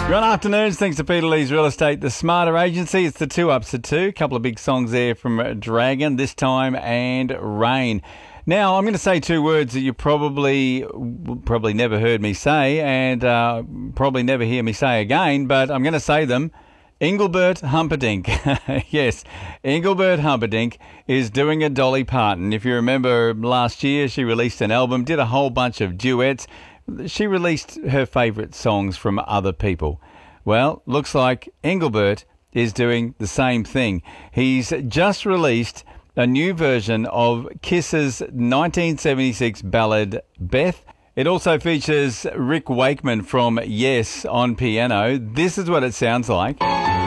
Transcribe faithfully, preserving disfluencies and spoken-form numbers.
Good afternoons. Thanks to Peter Lee's Real Estate, the Smarter Agency. It's the two ups to two. A couple of big songs there from Dragon, This Time and Rain. Now, I'm going to say two words that you probably probably never heard me say and uh, probably never hear me say again, but I'm going to say them. Engelbert Humperdinck. Yes, Engelbert Humperdinck is doing a Dolly Parton. If you remember last year, she released an album, did a whole bunch of duets. She released her favourite songs from other people. Well, looks like Engelbert is doing the same thing. He's just released a new version of Kiss's nineteen seventy-six ballad, Beth. It also features Rick Wakeman from Yes on piano. This is what it sounds like.